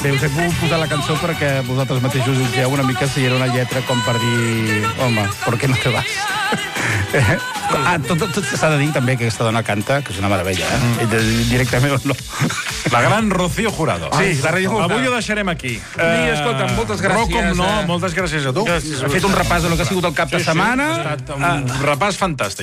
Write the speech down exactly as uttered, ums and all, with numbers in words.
Bé, us he volgut posar la cançó perquè vosaltres mateixos jutgeu una mica si era una lletra com per dir... Home, ¿por qué no te vas? Eh? Ah, tot, tot s'ha de dir també que aquesta dona canta, que és una meravella, eh? Mm. Directament no. La gran Rocío Jurado. Sí, la Rocío Jurado. Avui ho deixarem aquí. Sí, escolta, moltes gràcies. Rocco, no, moltes gràcies a tu. He fet un repàs de lo que ha sigut el cap de setmana. Ha estat un repàs fantàstic.